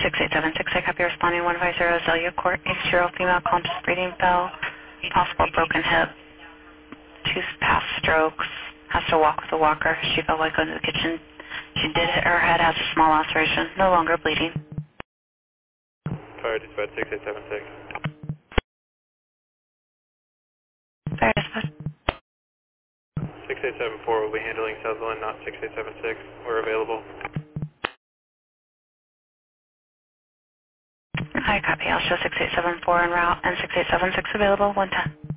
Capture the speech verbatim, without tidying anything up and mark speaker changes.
Speaker 1: six eight seven six, I copy responding one five zero Azalea Court, eight-year-old female, conscious breathing, fell, possible broken hip, two past strokes, has to walk with a walker. She fell like into the kitchen. She did hit her head, has a small laceration, no longer bleeding.
Speaker 2: Fire dispatch six eight seven six.
Speaker 1: Fire dispatch.
Speaker 2: six eight seven four will be handling Sutherland, not six eight seven six. We're available.
Speaker 1: I copy. I'll show six eight seven four en route and six eight seven six available, one ten.